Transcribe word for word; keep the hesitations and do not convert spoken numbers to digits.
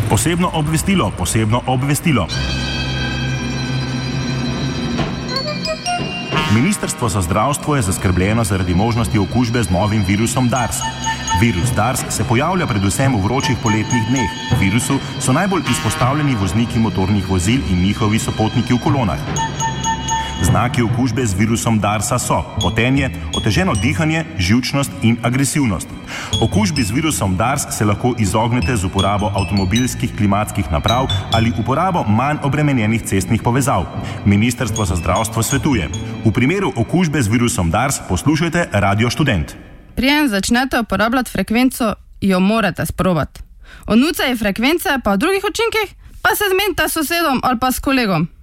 Posebno obvestilo, posebno obvestilo. Ministrstvo za zdravstvo je zaskrbljeno zaradi možnosti okužbe z novim virusom DARS. Virus DARS se pojavlja predvsem v vročih poletnih dneh. Virusu so najbolj izpostavljeni vozniki motornih vozil in njihovi sopotniki v kolonah. Znaki okužbe z virusom DARS-a so potenje, oteženo dihanje, živčnost in agresivnost. Okužbi z virusom DARS se lahko izognete z uporabo avtomobilskih klimatskih naprav ali uporabo manj obremenjenih cestnih povezav. Ministrstvo za zdravstvo svetuje: v primeru okužbe z virusom DARS poslušajte Radio Študent. Preden začnete uporabljati frekvenco, jo morate sprobati. O nucaji frekvence pa o drugih učinkih pa se zmenite s sosedom ali pa s kolegom.